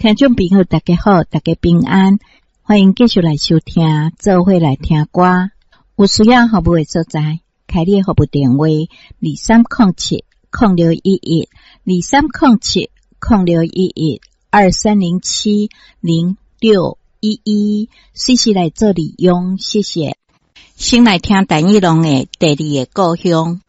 听众朋友大家好，大家平安，欢迎继续来收听，做伙来听歌。有需要服务的所在，开立服务电话2307-0611，2307-0611，2307-0611，随时来做利用，谢谢。先来听陈奕龙的第二个故乡。